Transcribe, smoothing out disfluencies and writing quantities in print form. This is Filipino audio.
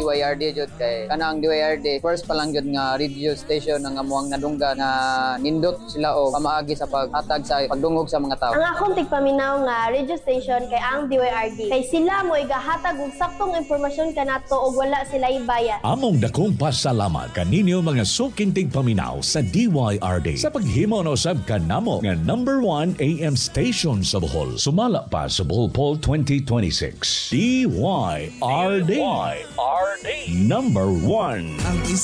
DYRD jud kay kanang DYRD first pa lang jud nga radio station nga amuang nadungga nga nindot sila o pamaagi sa paghatag sa pagdungog sa mga tao. Ang akong tigpaminaw nga radio station kay ang DYRD. Kay sila mo igahatag og saktong impormasyon kanato og wala sila ibayad. Among dakong pasalamat kaninyo mga suking tigpaminaw sa DYRD sa paghimo na usab kanamo nga number 1 AM station sa Bohol. Sumala pa sa Bohol Poll 2026. DYRD. Number 1.